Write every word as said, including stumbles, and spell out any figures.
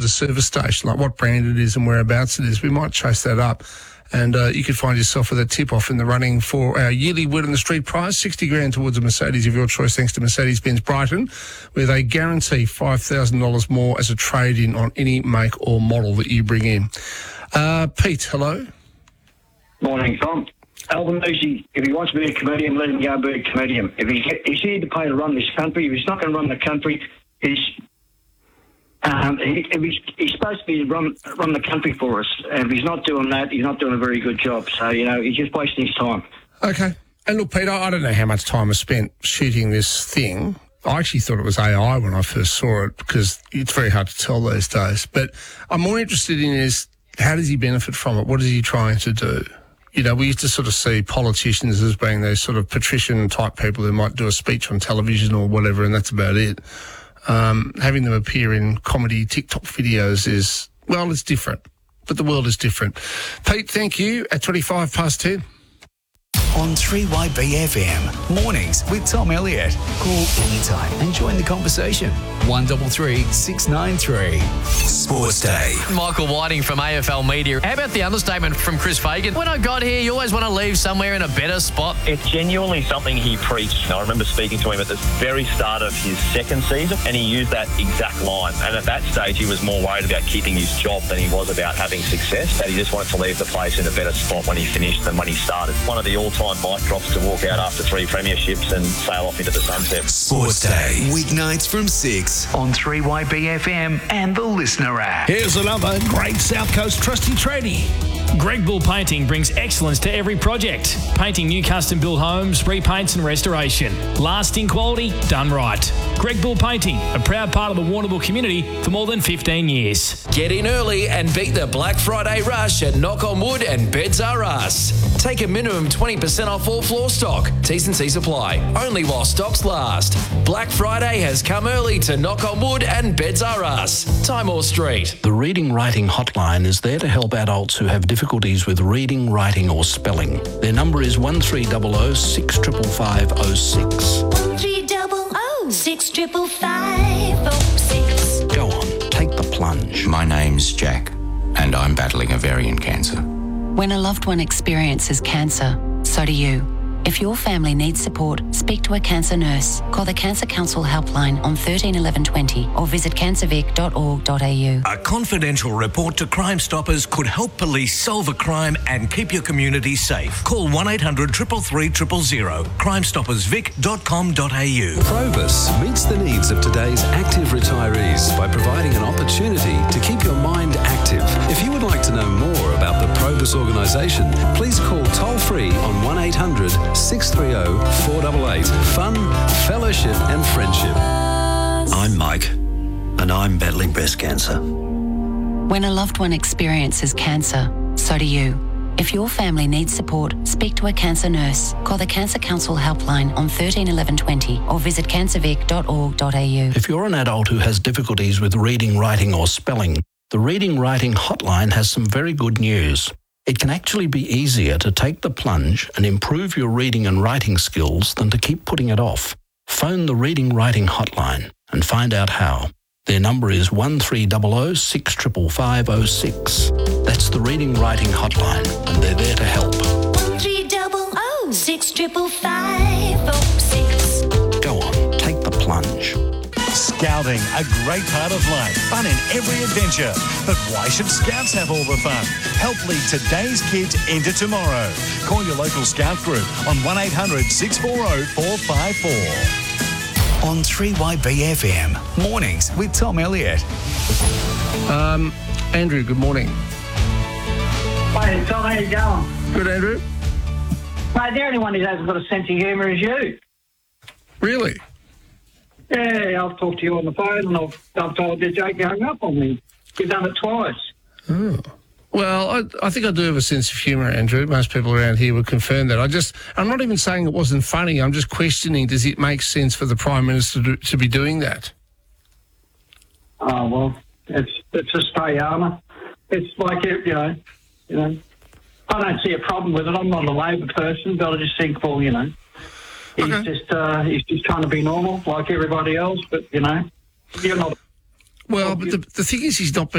the service station, like what brand it is and whereabouts it is. We might chase that up. And uh, you could find yourself with a tip-off in the running for our yearly Word on the Street prize, sixty grand towards a Mercedes of your choice, thanks to Mercedes-Benz Brighton, where they guarantee five thousand dollars more as a trade-in on any make or model that you bring in. Uh, Pete, hello. Morning, Tom. Albanese, if he wants to be a comedian, let him go and be a comedian. If he's, he's here to pay to run this country, if he's not going to run the country, he's... Um, he, he's, he's supposed to be run run the country for us, and if he's not doing that, he's not doing a very good job. So, you know, he's just wasting his time. Okay. And look, Peter, I don't know how much time I spent shooting this thing. I actually thought it was A I when I first saw it, because it's very hard to tell these days. But I'm more interested in is, how does he benefit from it? What is he trying to do? You know, we used to sort of see politicians as being those sort of patrician-type people who might do a speech on television or whatever, and that's about it. Um, having them appear in comedy TikTok videos is, well, it's different. But the world is different. Pete, thank you. At twenty-five past ten. On three Y B F M, mornings with Tom Elliott. Call anytime and join the conversation. one three three, six nine three. Sports Day. Michael Whiting from A F L Media. How about the understatement from Chris Fagan? When I got here, you always want to leave somewhere in a better spot. It's genuinely something he preached. And I remember speaking to him at the very start of his second season, and he used that exact line. And at that stage, he was more worried about keeping his job than he was about having success. That he just wanted to leave the place in a better spot when he finished than when he started. One of the all-time mic drops to walk out after three premierships and sail off into the sunset. Sports Day. Weeknights from six on three Y B F M and the Listener app. Here's another great South Coast trusty tradie. Greg Bull Painting brings excellence to every project. Painting new custom-built homes, repaints and restoration. Lasting quality, done right. Greg Bull Painting, a proud part of the Warrnambool community for more than fifteen years. Get in early and beat the Black Friday rush at Knock on Wood and Beds R Us. Take a minimum twenty percent off all floor stock. T's and C's apply. Only while stocks last. Black Friday has come early to Knock on Wood and Beds R Us. Timor Street. The Reading Writing Hotline is there to help adults who have difficulties with reading, writing or spelling. Their number is one three zero zero, six five five zero six. one three zero zero, six five five zero six. Go on, take the plunge. My name's Jack, and I'm battling ovarian cancer. When a loved one experiences cancer, so do you. If your family needs support, speak to a cancer nurse. Call the Cancer Council helpline on thirteen eleven twenty or visit cancer vic dot org dot a u. A confidential report to Crime Stoppers could help police solve a crime and keep your community safe. Call one eight hundred, three three three zero zero, crime stoppers vic dot com dot a u. Probus meets the needs of today's active retirees by providing an opportunity to keep your mind active. If you would like to know more about the Probus organisation, please call toll-free on one eight hundred, six three zero, four eight eight. Fun, fellowship and friendship. I'm Mike, and I'm battling breast cancer. When a loved one experiences cancer, so do you. If your family needs support, speak to a cancer nurse. Call the Cancer Council helpline on thirteen eleven twenty or visit cancer vic dot org dot a u. If you're an adult who has difficulties with reading, writing or spelling, the Reading Writing Hotline has some very good news. It can actually be easier to take the plunge and improve your reading and writing skills than to keep putting it off. Phone the Reading Writing Hotline and find out how. Their number is one three zero zero, six five five zero six. That's the Reading Writing Hotline, and they're there to help. one three zero zero, six five five zero six. Go on, take the plunge. Scouting, a great part of life, fun in every adventure. But why should Scouts have all the fun? Help lead today's kids into tomorrow. Call your local Scout group on one eight hundred, six four zero, four five four. On three Y B F M, mornings with Tom Elliott. Um, Andrew, good morning. Hey, Tom, how you going? Good, Andrew. Mate, the only one who hasn't got a sense of humour is you. Really? Yeah, I've talked to you on the phone and I've, I've told you Jake hung up on me. You've done it twice. Oh. Well, I, I think I do have a sense of humour, Andrew. Most people around here would confirm that. I just, I'm not even saying it wasn't funny. I'm just questioning, does it make sense for the Prime Minister to, to be doing that? Oh, well, it's it's just pay armour. It's like, you know, you know, I don't see a problem with it. I'm not a Labor person, but I just think, well, you know, he's okay. just uh, he's just trying to be normal like everybody else, but, you know, you're not. Well, but the, the thing is, he's not